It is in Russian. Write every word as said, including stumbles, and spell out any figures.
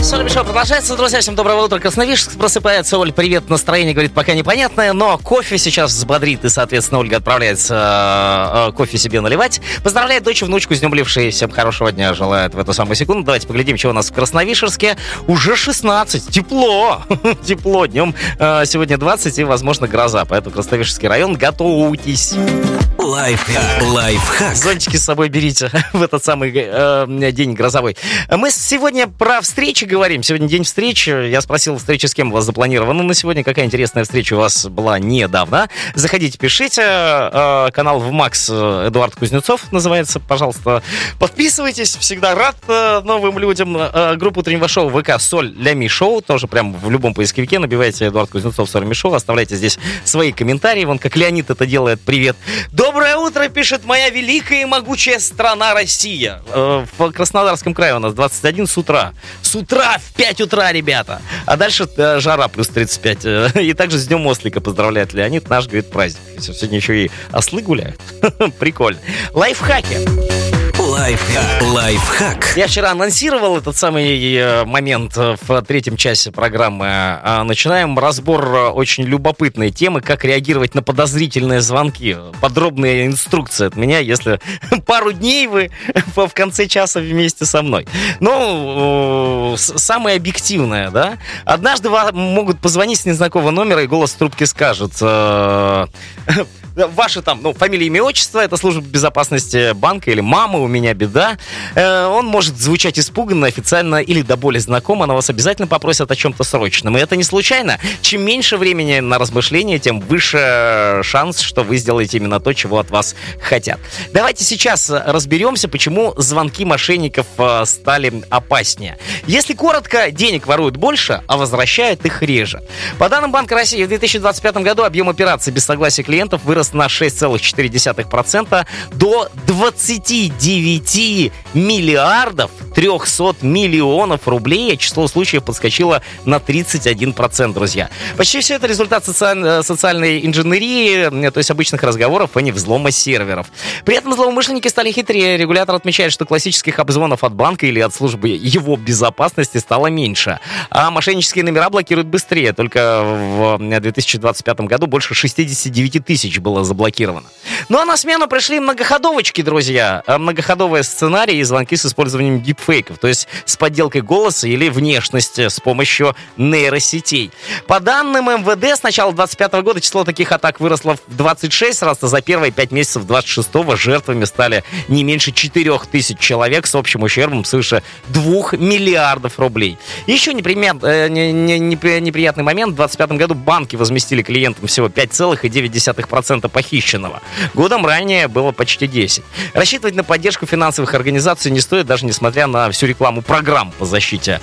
Соль Мишо продолжается. Друзья, всем доброго утра. Красновишерск просыпается. Оль, привет. Настроение, говорит, пока непонятное, но кофе сейчас взбодрит. И, соответственно, Ольга отправляется э, кофе себе наливать. Поздравляет дочь и внучку с днем Левшей. Всем хорошего дня желает в эту самую секунду. Давайте поглядим, что у нас в Красновишерске. Уже шестнадцать. Тепло. Тепло. Днем э, сегодня двадцать и, возможно, гроза. Поэтому Красновишерский район, готовьтесь. Лайфхак. Лайфхак. Зонтики с собой берите в этот самый э, день грозовой. Мы сегодня про встречи говорим. Сегодня день встречи. Я спросил, встреча с кем у вас запланирована на сегодня. Какая интересная встреча у вас была недавно. Заходите, пишите. Э, канал в Макс Эдуард Кузнецов называется. Пожалуйста, подписывайтесь. Всегда рад э, новым людям. Э, группа утреннего шоу ВК Соль Лями Шоу. Тоже прям в любом поисковике набивайте Эдуард Кузнецов Соль Лями Шоу. Оставляйте здесь свои комментарии. Вон как Леонид это делает. Привет. Доброе утро, пишет моя великая и могучая страна Россия. Э, в Краснодарском крае у нас двадцать один с утра. С утра в пять утра, ребята. А дальше э, жара плюс тридцать пять. Э, и также с Днем Ослика поздравляет Леонид. Наш, говорит, праздник. Сегодня еще и ослы гуляют. Прикольно. Лайфхаки. Лайфхак. Лайфхак. Я вчера анонсировал этот самый момент в третьем часе программы. Начинаем разбор очень любопытной темы, как реагировать на подозрительные звонки. Подробная инструкция от меня, если пару дней вы в конце часа вместе со мной. Ну, самое объективное, да? Однажды вам могут позвонить с незнакомого номера, и голос в трубке скажет... Ваши там, ну, фамилия, имя, отчество, это служба безопасности банка или мама, у меня беда. Э, он может звучать испуганно, официально или до боли знакомо, но вас обязательно попросят о чем-то срочном. И это не случайно. Чем меньше времени на размышления, тем выше шанс, что вы сделаете именно то, чего от вас хотят. Давайте сейчас разберемся, почему звонки мошенников стали опаснее. Если коротко, денег воруют больше, а возвращают их реже. По данным Банка России, в две тысячи двадцать пятом году объем операций без согласия клиентов вырос на шесть целых четыре десятых процента до двадцати девяти миллиардов трехсот миллионов рублей, а число случаев подскочило на тридцать один процент, друзья. Почти все это результат социаль... социальной инженерии, то есть обычных разговоров, а не взлома серверов. При этом злоумышленники стали хитрее. Регулятор отмечает, что классических обзвонов от банка или от службы его безопасности стало меньше. А мошеннические номера блокируют быстрее. Только в две тысячи двадцать пятом году больше шестьдесят девять тысяч было заблокировано. Ну а на смену пришли многоходовочки, друзья. Многоходовые сценарии и звонки с использованием дипфейков, то есть с подделкой голоса или внешности с помощью нейросетей. По данным эм вэ дэ, с начала двадцать пятого года число таких атак выросло в двадцать шесть раз, а за первые пять месяцев двадцать шестого жертвами стали не меньше четырех тысяч человек с общим ущербом свыше двух миллиардов рублей. Еще неприят... э, не, не, неприятный момент. В двадцать пятом году банки возместили клиентам всего пять целых девять десятых процента похищенного. Годом ранее было почти десять. Рассчитывать на поддержку финансовых организаций не стоит, даже несмотря на всю рекламу программ по защите